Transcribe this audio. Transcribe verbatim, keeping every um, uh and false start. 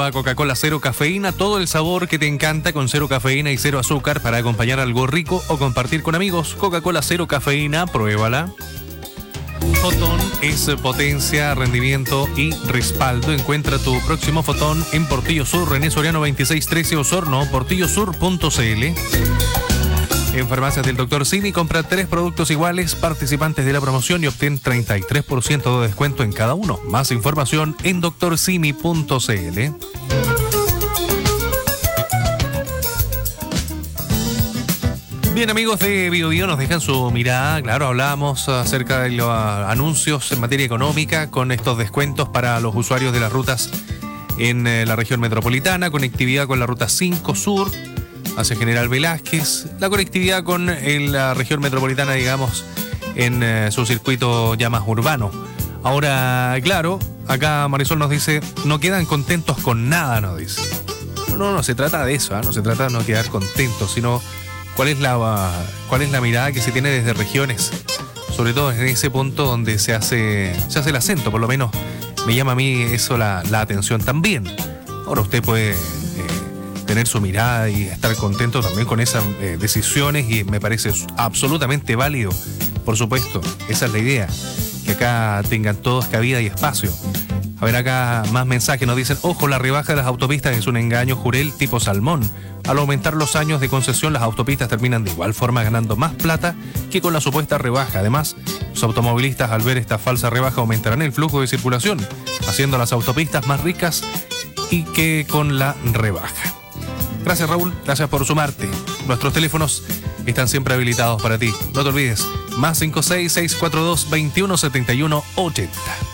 nueva Coca-Cola cero cafeína, todo el sabor que te encanta con cero cafeína y cero azúcar para acompañar algo rico o compartir con amigos. Coca-Cola cero cafeína, pruébala. Fotón es potencia, rendimiento y respaldo. Encuentra tu próximo Fotón en Portillo Sur, René Soriano veintiséis trece Osorno, portillo sur punto c l. En farmacias del doctor Simi, compra tres productos iguales participantes de la promoción y obtén treinta y tres por ciento de descuento en cada uno. Más información en doctor simi punto c l. Bien, amigos de Bio Bio, nos dejan su mirada. Claro, hablábamos acerca de los anuncios en materia económica con estos descuentos para los usuarios de las rutas en la región metropolitana, conectividad con la ruta cinco Sur hacia General Velázquez, la conectividad con la región metropolitana, digamos, en eh, su circuito ya más urbano. Ahora, claro, acá Marisol nos dice, no quedan contentos con nada, nos dice. No, no se trata de eso, ¿eh? No se trata de no quedar contentos, sino cuál es la cuál es la mirada que se tiene desde regiones, sobre todo en ese punto donde se hace, se hace el acento, por lo menos me llama a mí eso la, la atención también. Ahora usted puede tener su mirada y estar contento también con esas eh, decisiones y me parece absolutamente válido, por supuesto, esa es la idea, que acá tengan todos cabida y espacio. A ver, acá más mensajes nos dicen, ojo, la rebaja de las autopistas es un engaño jurel tipo salmón. Al aumentar los años de concesión, las autopistas terminan de igual forma ganando más plata que con la supuesta rebaja. Además, los automovilistas al ver esta falsa rebaja aumentarán el flujo de circulación, haciendo las autopistas más ricas y que con la rebaja. Gracias, Raúl, gracias por sumarte. Nuestros teléfonos están siempre habilitados para ti. No te olvides, más cinco seis, seis cuatro dos, veintiuno setenta y uno ochenta.